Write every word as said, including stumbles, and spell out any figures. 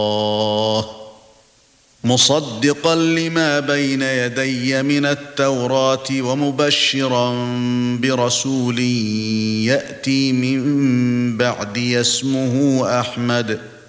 الله مصدقا لما بين يدي من التوراة ومبشرا برسول يأتي من بعدي اسمه أحمد